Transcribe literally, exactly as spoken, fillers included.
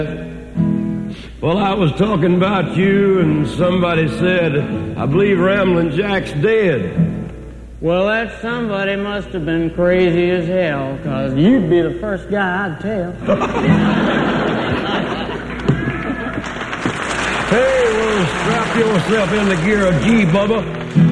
Well, I was talking about you, and somebody said, I believe Ramblin' Jack's dead. Well, that somebody must have been crazy as hell, because you'd be the first guy I'd tell. Hey, well, strap yourself in the gear of G, Bubba.